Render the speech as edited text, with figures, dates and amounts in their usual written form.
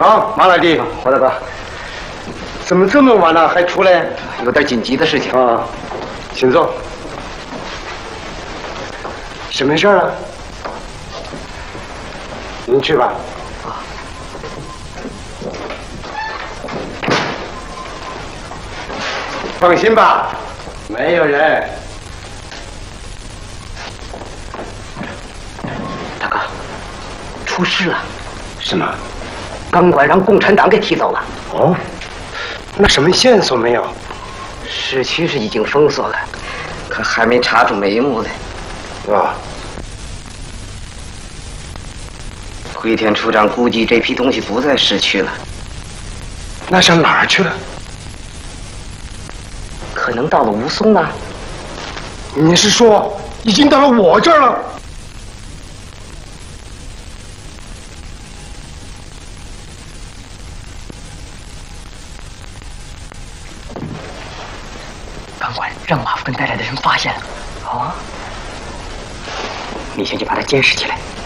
啊，马老弟， 黄大哥， 怎么这么晚了还出来？ 有点紧急的事情啊，请坐。什么事儿啊？您去吧。放心吧，没有人。 大哥，出事了！ 什么？ 钢管让共产党给踢走了。 哦，那什么线索没有？ 市区是已经封锁了，可还没查出眉目来。 啊， 灰田处长估计这批东西不在市区了， 那上哪儿去了？ 可能到了吴淞啊。 你是说已经到了我这儿了？ 钢管让马夫根带来的人发现了。啊！你先去把他监视起来。